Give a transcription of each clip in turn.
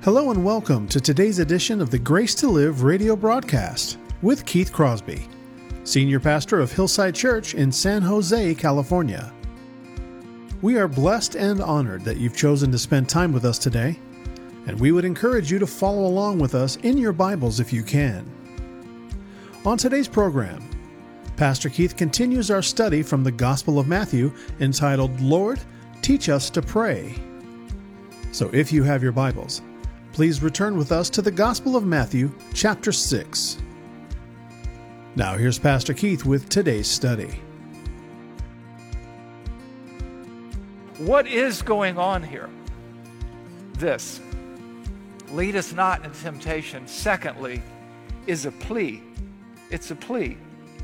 Hello and welcome to today's edition of the Grace to Live radio broadcast with Keith Crosby, Senior Pastor of Hillside Church in San Jose, California. We are blessed and honored that you've chosen to spend time with us today, and we would encourage you to follow along with us in your Bibles if you can. On today's program, Pastor Keith continues our study from the Gospel of Matthew entitled, Lord, Teach Us to Pray. So if you have your Bibles, please return with us to the Gospel of Matthew, chapter 6. Now here's Pastor Keith with today's study. What is going on here? This. Lead us not into temptation. Secondly, is a plea. It's a plea.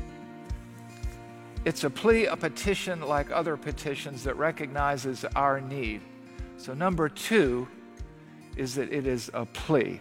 It's a plea, a petition like other petitions that recognizes our need. So number two is that it is a plea.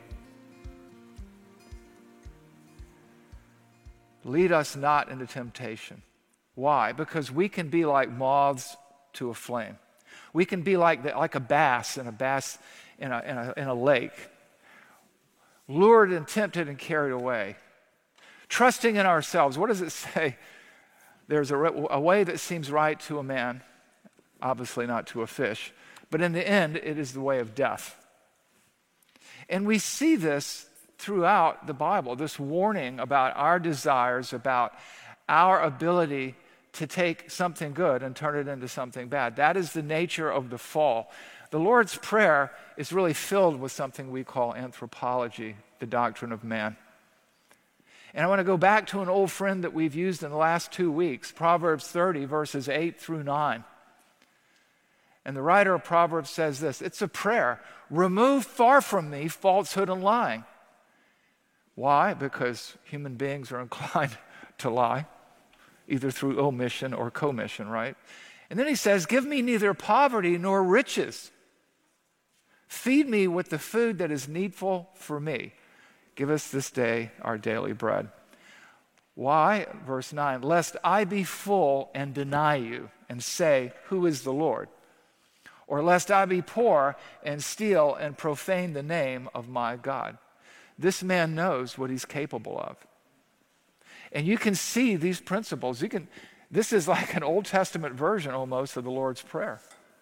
Lead us not into temptation. Why? Because we can be like moths to a flame. We can be like a bass in a lake, lured and tempted and carried away. Trusting in ourselves. What does it say? There's a way that seems right to a man, obviously not to a fish, but in the end, it is the way of death. And we see this throughout the Bible, this warning about our desires, about our ability to take something good and turn it into something bad. That is the nature of the fall. The Lord's Prayer is really filled with something we call anthropology, the doctrine of man. And I want to go back to an old friend that we've used in the last 2 weeks, Proverbs 30, verses 8 through 9. And the writer of Proverbs says this, it's a prayer. Remove far from me falsehood and lying. Why? Because human beings are inclined to lie, either through omission or commission, right? And then he says, give me neither poverty nor riches. Feed me with the food that is needful for me. Give us this day our daily bread. Why? Verse 9, lest I be full and deny you and say, who is the Lord? Or lest I be poor and steal and profane the name of my God. This man knows what he's capable of. And you can see these principles. This is like an Old Testament version almost of the Lord's Prayer.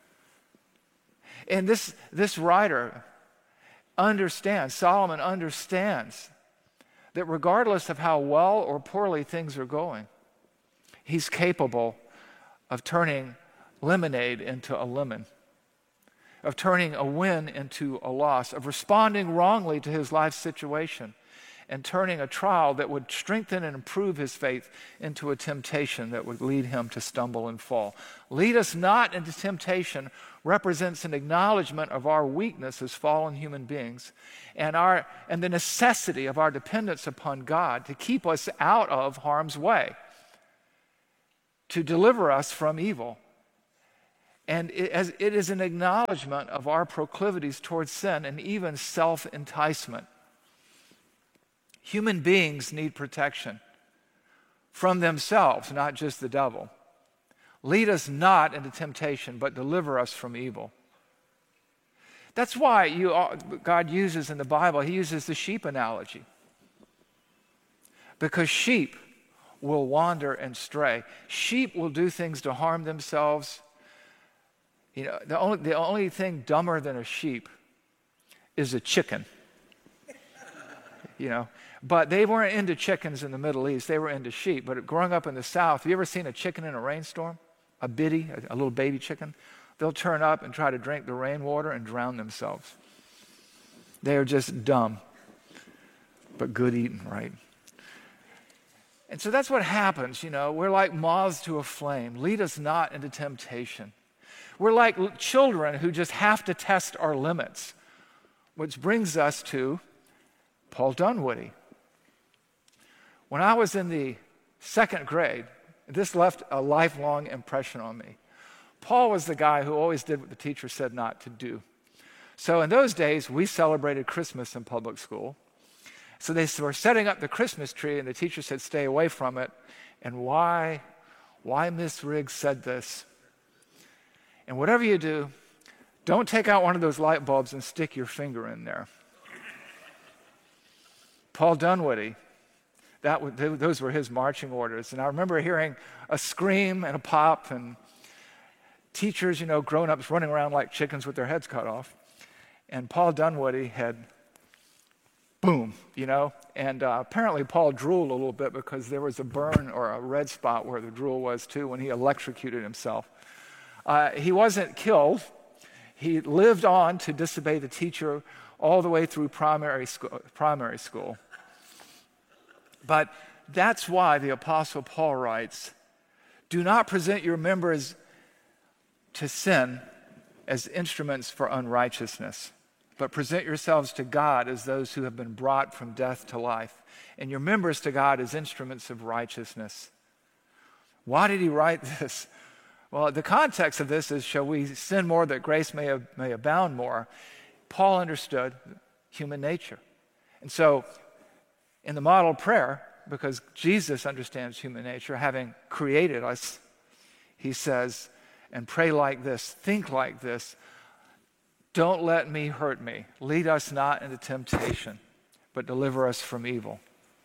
And this writer understands, Solomon understands, that regardless of how well or poorly things are going, he's capable of turning lemonade into a lemon, of turning a win into a loss, of responding wrongly to his life situation, and turning a trial that would strengthen and improve his faith into a temptation that would lead him to stumble and fall. Lead us not into temptation represents an acknowledgement of our weakness as fallen human beings and the necessity of our dependence upon God to keep us out of harm's way, to deliver us from evil. And it is an acknowledgement of our proclivities towards sin and even self-enticement. Human beings need protection from themselves, not just the devil. Lead us not into temptation, but deliver us from evil. That's why God uses in the Bible, he uses the sheep analogy. Because sheep will wander and stray. Sheep will do things to harm themselves. You know, the only thing dumber than a sheep is a chicken. You know, but they weren't into chickens in the Middle East. They were into sheep. But growing up in the South, have you ever seen a chicken in a rainstorm? A biddy, a little baby chicken? They'll turn up and try to drink the rainwater and drown themselves. They are just dumb, but good eating, right? And so that's what happens, you know. We're like moths to a flame. Lead us not into temptation. We're like children who just have to test our limits, which brings us to Paul Dunwoody. When I was in the second grade, this left a lifelong impression on me. Paul was the guy who always did what the teacher said not to do. So in those days, we celebrated Christmas in public school. So they were setting up the Christmas tree, and the teacher said, stay away from it. And why Miss Riggs said this. And whatever you do, don't take out one of those light bulbs and stick your finger in there. Paul Dunwoody, those were his marching orders. And I remember hearing a scream and a pop, and teachers, grown-ups running around like chickens with their heads cut off. And Paul Dunwoody had, boom, And apparently Paul drooled a little bit because there was a burn or a red spot where the drool was too when he electrocuted himself. He wasn't killed. He lived on to disobey the teacher all the way through primary school. But that's why the Apostle Paul writes, do not present your members to sin as instruments for unrighteousness, but present yourselves to God as those who have been brought from death to life, and your members to God as instruments of righteousness. Why did he write this? Well, the context of this is, shall we sin more that grace may abound more? Paul understood human nature. And so in the model prayer, because Jesus understands human nature, having created us, he says, and pray like this, think like this, don't let me hurt me. Lead us not into temptation, but deliver us from evil.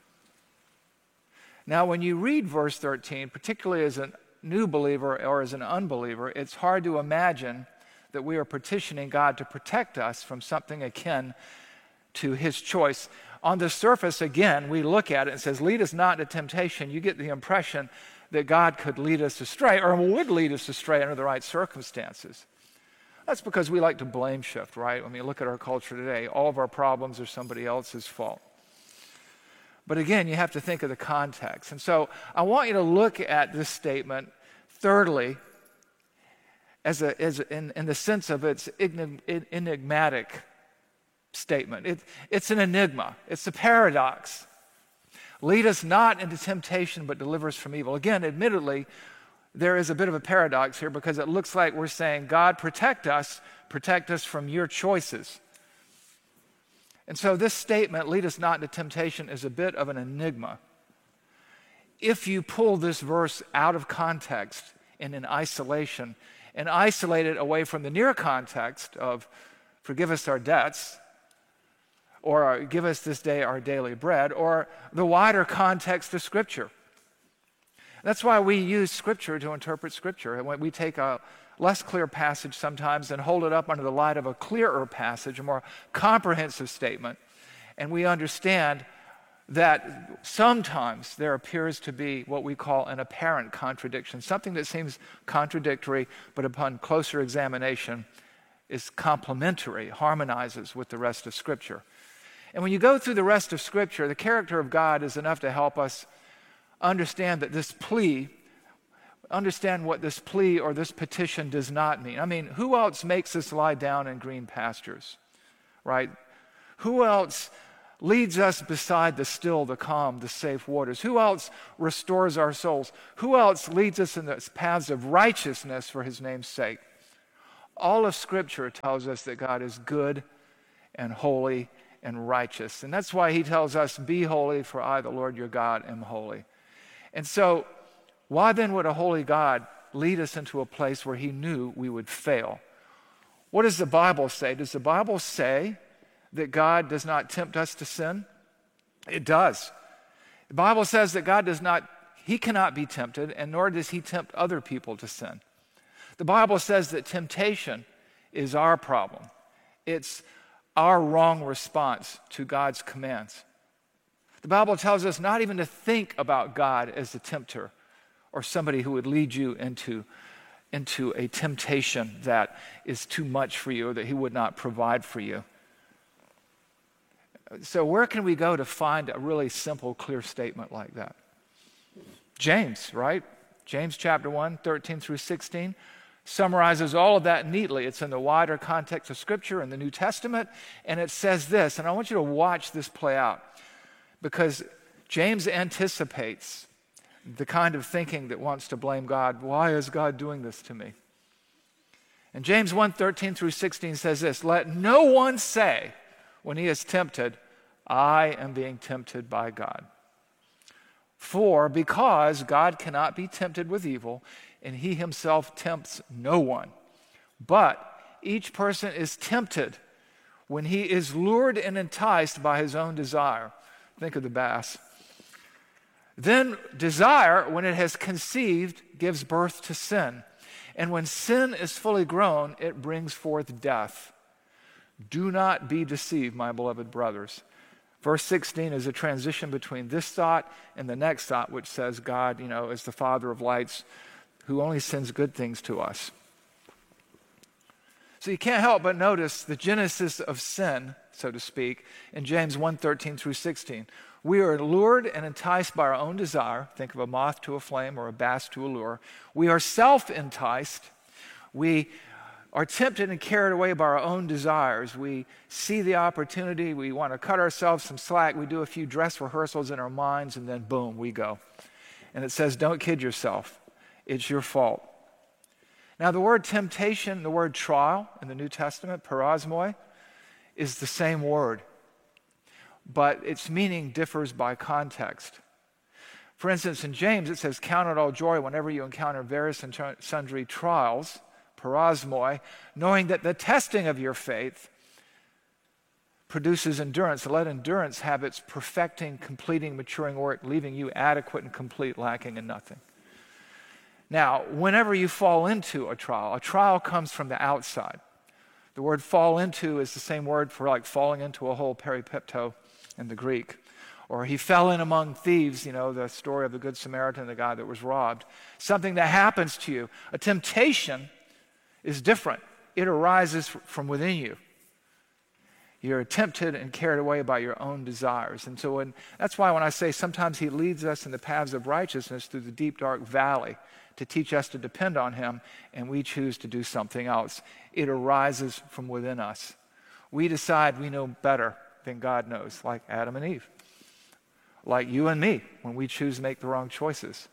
Now, when you read verse 13, particularly as a new believer or as an unbeliever, it's hard to imagine that we are petitioning God to protect us from something akin to his choice. On the surface, again, we look at it and it says, lead us not into temptation. You get the impression that God could lead us astray or would lead us astray under the right circumstances. That's because we like to blame shift, right? I mean, look at our culture today. All of our problems are somebody else's fault. But again, you have to think of the context. And so I want you to look at this statement, thirdly, in the sense of its enigmatic statement. It's an enigma. It's a paradox. Lead us not into temptation, but deliver us from evil. Again, admittedly, there is a bit of a paradox here because it looks like we're saying, God, protect us from your choices. And so this statement, lead us not into temptation, is a bit of an enigma. If you pull this verse out of context and in isolation, and isolate it away from the near context of forgive us our debts, or give us this day our daily bread, or the wider context of Scripture. That's why we use Scripture to interpret Scripture. And when we take a less clear passage sometimes and hold it up under the light of a clearer passage, a more comprehensive statement, and we understand that sometimes there appears to be what we call an apparent contradiction, something that seems contradictory, but upon closer examination is complementary, harmonizes with the rest of Scripture. And when you go through the rest of Scripture, the character of God is enough to help us understand that this plea, understand what this plea or this petition does not mean. I mean, who else makes us lie down in green pastures, right? Who else leads us beside the still, the calm, the safe waters? Who else restores our souls? Who else leads us in the paths of righteousness for his name's sake? All of Scripture tells us that God is good and holy and righteous. And that's why he tells us, be holy, for I, the Lord your God, am holy. And so, why then would a holy God lead us into a place where he knew we would fail? What does the Bible say? Does the Bible say that God does not tempt us to sin? It does. The Bible says that he cannot be tempted, and nor does he tempt other people to sin. The Bible says that temptation is our problem. It's our wrong response to God's commands. The Bible tells us not even to think about God as a tempter or somebody who would lead you into a temptation that is too much for you or that he would not provide for you. So where can we go to find a really simple, clear statement like that? James, right? James chapter 1, 13 through 16 summarizes all of that neatly. It's in the wider context of Scripture in the New Testament, and it says this, and I want you to watch this play out, because James anticipates the kind of thinking that wants to blame God. Why is God doing this to me? And James 1, 13 through 16 says this, let no one say when he is tempted, I am being tempted by God. Because God cannot be tempted with evil, and he himself tempts no one. But each person is tempted when he is lured and enticed by his own desire. Think of the bass. Then desire, when it has conceived, gives birth to sin. And when sin is fully grown, it brings forth death. Do not be deceived, my beloved brothers. Verse 16 is a transition between this thought and the next thought, which says God, is the Father of lights who only sends good things to us. So you can't help but notice the genesis of sin, so to speak, in James 1:13 through 16. We are lured and enticed by our own desire. Think of a moth to a flame or a bass to a lure. We are self-enticed. We are tempted and carried away by our own desires. We see the opportunity. We want to cut ourselves some slack. We do a few dress rehearsals in our minds, and then boom, we go. And it says, don't kid yourself. It's your fault. Now, the word temptation, the word trial in the New Testament, parasmoi, is the same word, but its meaning differs by context. For instance, in James, it says, count it all joy whenever you encounter various and sundry trials, parasmoi, knowing that the testing of your faith produces endurance. Let endurance have its perfecting, completing, maturing work, leaving you adequate and complete, lacking in nothing. Now, whenever you fall into a trial comes from the outside. The word fall into is the same word for like falling into a hole, peripepto in the Greek. Or he fell in among thieves, the story of the Good Samaritan, the guy that was robbed. Something that happens to you. A temptation is different. It arises from within you. You're tempted and carried away by your own desires. And so that's why when I say sometimes he leads us in the paths of righteousness through the deep, dark valley to teach us to depend on him, and we choose to do something else. It arises from within us. We decide we know better than God knows, like Adam and Eve, like you and me when we choose to make the wrong choices.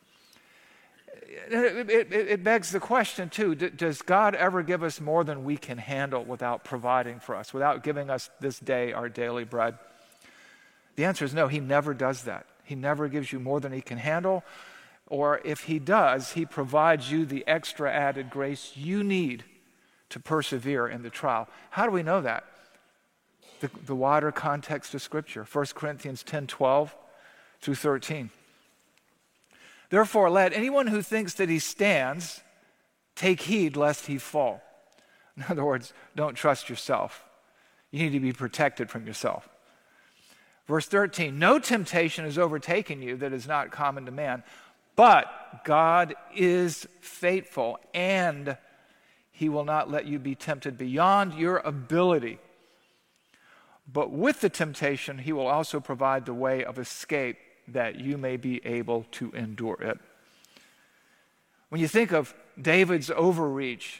It begs the question, too, does God ever give us more than we can handle without providing for us, without giving us this day our daily bread? The answer is no, he never does that. He never gives you more than he can handle, or if he does, he provides you the extra added grace you need to persevere in the trial. How do we know that? The wider context of Scripture, 1 Corinthians 10:12 through 13. Therefore, let anyone who thinks that he stands take heed lest he fall. In other words, don't trust yourself. You need to be protected from yourself. Verse 13, no temptation has overtaken you that is not common to man, but God is faithful, and he will not let you be tempted beyond your ability. But with the temptation, he will also provide the way of escape that you may be able to endure it. When you think of David's overreach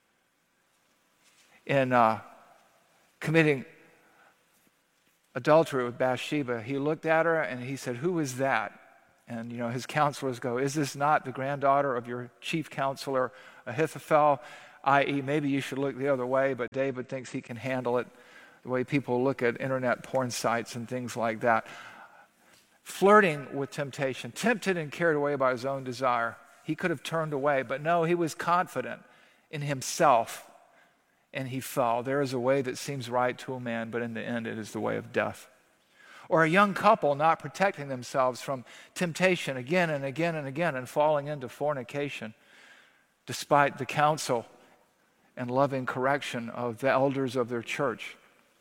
in committing adultery with Bathsheba, he looked at her and he said, who is that? And his counselors go, is this not the granddaughter of your chief counselor Ahithophel? I.e., maybe you should look the other way, but David thinks he can handle it the way people look at internet porn sites and things like that. Flirting with temptation, tempted and carried away by his own desire. He could have turned away, but no, he was confident in himself, and he fell. There is a way that seems right to a man, but in the end it is the way of death. Or a young couple not protecting themselves from temptation again and again and again and falling into fornication despite the counsel and loving correction of the elders of their church.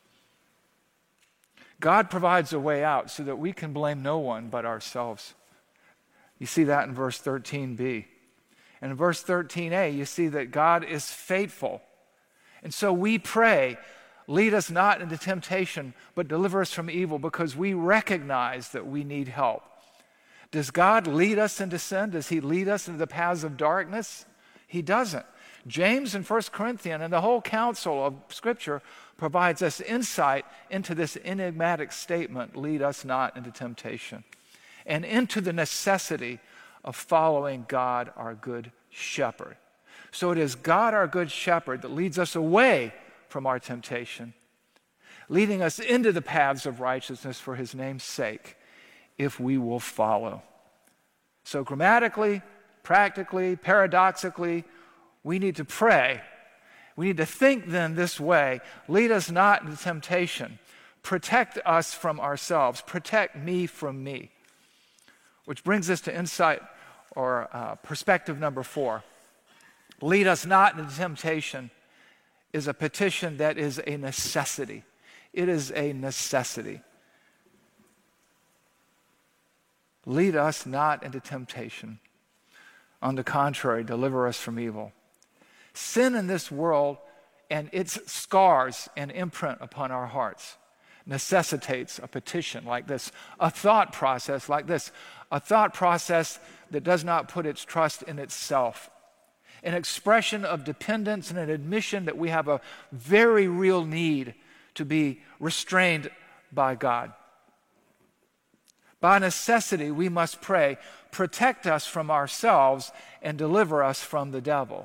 God provides a way out so that we can blame no one but ourselves. You see that in verse 13b. And in verse 13a, you see that God is faithful. And so we pray, lead us not into temptation, but deliver us from evil, because we recognize that we need help. Does God lead us into sin? Does he lead us into the paths of darkness? He doesn't. James and 1 Corinthians and the whole counsel of Scripture provides us insight into this enigmatic statement, lead us not into temptation, and into the necessity of following God, our good shepherd. So it is God, our good shepherd, that leads us away from our temptation, leading us into the paths of righteousness for his name's sake, if we will follow. So grammatically, practically, paradoxically, we need to pray. We need to think then this way, lead us not into temptation, Protect us from ourselves. Protect me from me. Which brings us to insight or perspective number 4. Lead us not into temptation is a petition that is a necessity. It is a necessity. Lead us not into temptation. On the contrary, deliver us from evil. Sin in this world and its scars and imprint upon our hearts necessitates a petition like this, a thought process like this, a thought process that does not put its trust in itself, an expression of dependence and an admission that we have a very real need to be restrained by God. By necessity, we must pray, protect us from ourselves and deliver us from the devil.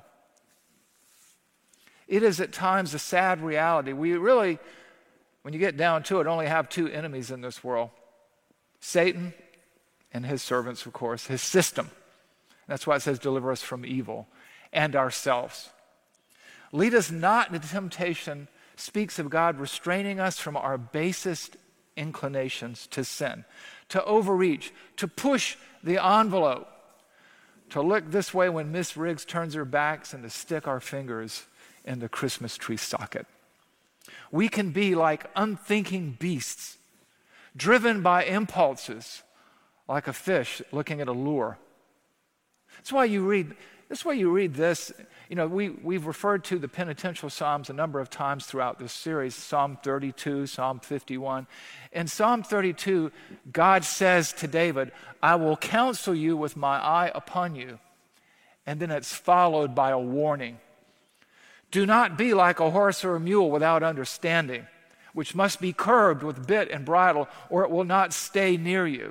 It is at times a sad reality. We really, when you get down to it, only have 2 enemies in this world. Satan and his servants, of course, his system. That's why it says deliver us from evil, and ourselves. Lead us not into temptation speaks of God restraining us from our basest inclinations to sin, to overreach, to push the envelope, to look this way when Miss Riggs turns her backs and to stick our fingers in the Christmas tree socket. We can be like unthinking beasts, driven by impulses, like a fish looking at a lure. That's why you read this. You know, we've referred to the penitential Psalms a number of times throughout this series, Psalm 32, Psalm 51. In Psalm 32, God says to David, I will counsel you with my eye upon you. And then it's followed by a warning. Do not be like a horse or a mule without understanding, which must be curbed with bit and bridle, or it will not stay near you.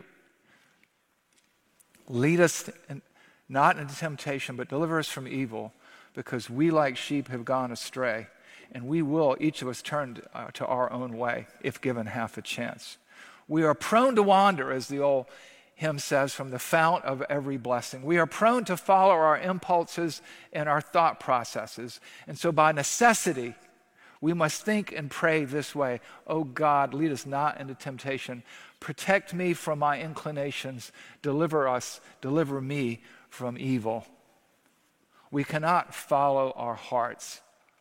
Lead us not into temptation, but deliver us from evil, because we like sheep have gone astray, and we will, each of us, turn to our own way if given half a chance. We are prone to wander, as the old hymn says, from the fount of every blessing. We are prone to follow our impulses and our thought processes. And so by necessity, we must think and pray this way. Oh God, lead us not into temptation. Protect me from my inclinations. Deliver me from evil. We cannot follow our hearts.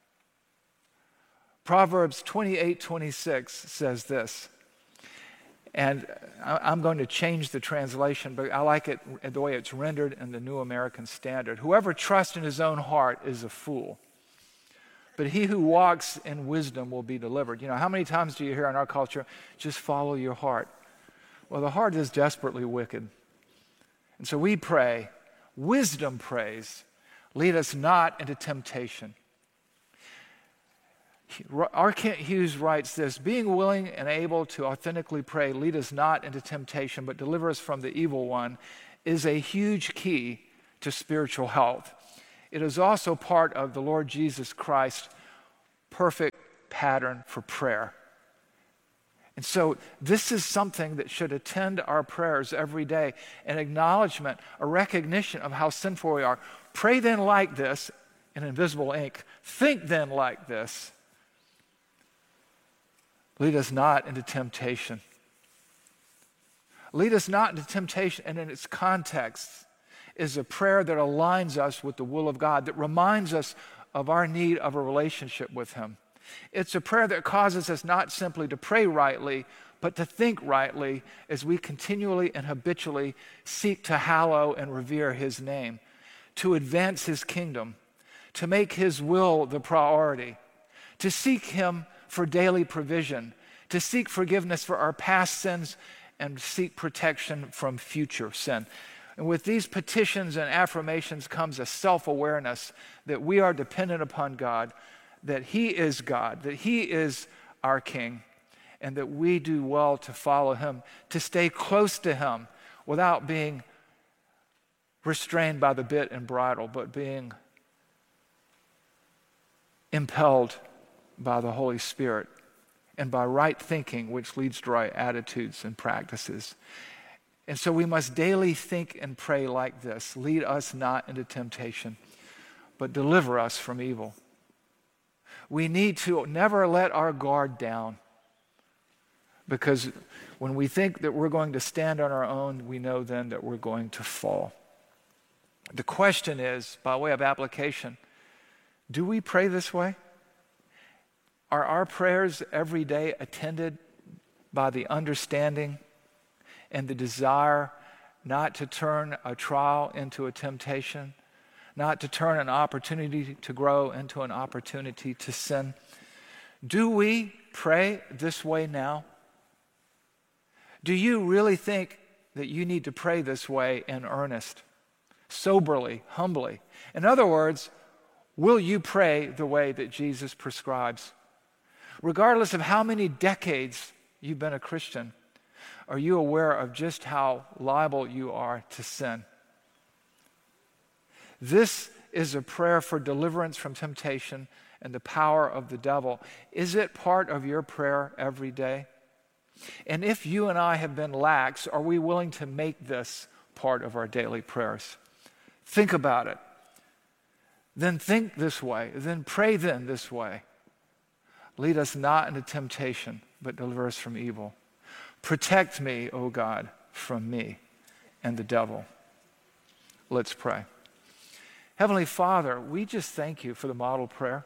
Proverbs 28:26 says this. And I'm going to change the translation, but I like it the way it's rendered in the New American Standard. Whoever trusts in his own heart is a fool, but he who walks in wisdom will be delivered. You know, how many times do you hear in our culture, just follow your heart? Well, the heart is desperately wicked. And so we pray, wisdom prays, lead us not into temptation. R. Kent Hughes writes this, being willing and able to authentically pray, lead us not into temptation, but deliver us from the evil one, is a huge key to spiritual health. It is also part of the Lord Jesus Christ's perfect pattern for prayer. And so this is something that should attend our prayers every day, an acknowledgement, a recognition of how sinful we are. Pray then like this, in invisible ink. Think then like this. Lead us not into temptation. Lead us not into temptation, and in its context is a prayer that aligns us with the will of God, that reminds us of our need of a relationship with Him. It's a prayer that causes us not simply to pray rightly, but to think rightly as we continually and habitually seek to hallow and revere His name, to advance His kingdom, to make His will the priority, to seek Him for daily provision, to seek forgiveness for our past sins, and seek protection from future sin. And with these petitions and affirmations comes a self-awareness that we are dependent upon God, that He is God, that He is our King, and that we do well to follow Him, to stay close to Him without being restrained by the bit and bridle, but being impelled by the Holy Spirit and by right thinking, which leads to right attitudes and practices. And so we must daily think and pray like this: lead us not into temptation, but deliver us from evil. We need to never let our guard down. Because when we think that we're going to stand on our own, we know then that we're going to fall. The question is, by way of application, do we pray this way? Are our prayers every day attended by the understanding and the desire not to turn a trial into a temptation, not to turn an opportunity to grow into an opportunity to sin? Do we pray this way now? Do you really think that you need to pray this way in earnest, soberly, humbly? In other words, will you pray the way that Jesus prescribes? Regardless of how many decades you've been a Christian, are you aware of just how liable you are to sin? This is a prayer for deliverance from temptation and the power of the devil. Is it part of your prayer every day? And if you and I have been lax, are we willing to make this part of our daily prayers? Think about it. Then think this way. Then pray then this way. Lead us not into temptation, but deliver us from evil. Protect me, O God, from me and the devil. Let's pray. Heavenly Father, we just thank you for the model prayer.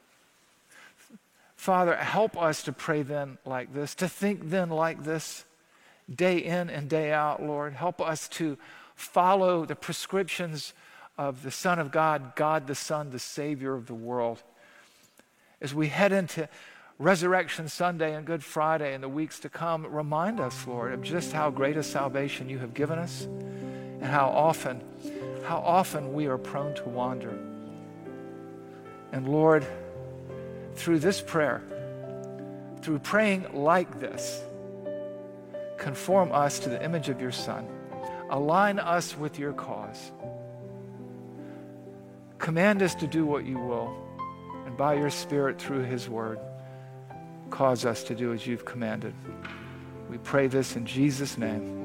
Father, help us to pray then like this, to think then like this, day in and day out, Lord. Help us to follow the prescriptions of the Son of God, God the Son, the Savior of the world. As we head into Resurrection Sunday and Good Friday and the weeks to come, remind us, Lord, of just how great a salvation you have given us and how often we are prone to wander. And Lord, through this prayer, through praying like this, conform us to the image of your Son. Align us with your cause. Command us to do what you will, and by your Spirit, through his word, cause us to do as you've commanded. We pray this in Jesus' name.